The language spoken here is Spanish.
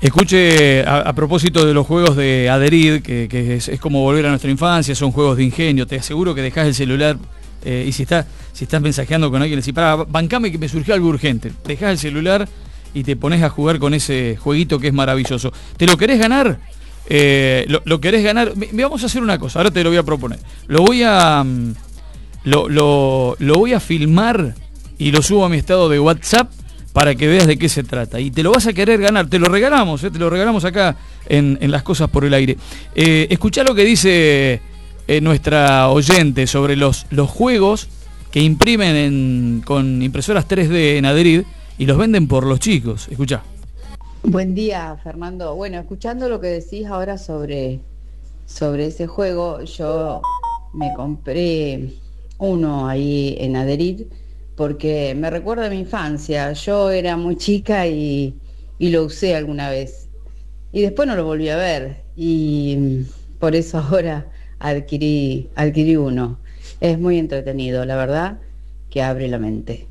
Escuche, a propósito de los juegos de Adherid, que es como volver a nuestra infancia, son juegos de ingenio, te aseguro que dejás el celular, y si estás mensajeando con alguien, decís, pará, bancame que me surgió algo urgente, dejás el celular y te pones a jugar con ese jueguito que es maravilloso. ¿Te lo querés ganar? ¿Lo querés ganar? Vamos a hacer una cosa, ahora te lo voy a proponer. Lo voy a filmar y lo subo a mi estado de WhatsApp para que veas de qué se trata. Y te lo vas a querer ganar, te lo regalamos acá en Las Cosas por el Aire. Escuchá lo que dice nuestra oyente sobre los juegos que imprimen con impresoras 3D en Adherid y los venden por los chicos. Escuchá. Buen día, Fernando. Bueno, escuchando lo que decís ahora sobre ese juego, yo me compré uno ahí en Adherid porque me recuerda a mi infancia. Yo era muy chica y lo usé alguna vez. Y después no lo volví a ver. Y por eso ahora adquirí uno. Es muy entretenido, la verdad, que abre la mente.